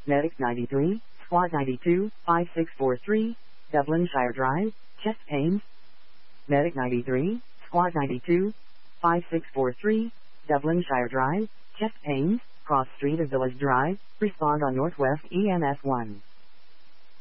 Medic 93, Squad 92, 5643, Dublinshire Drive, chest pains. Medic 93, Squad 92, 5643, Dublinshire Drive, chest pains, cross street of Village Drive, respond on Northwest EMS 1.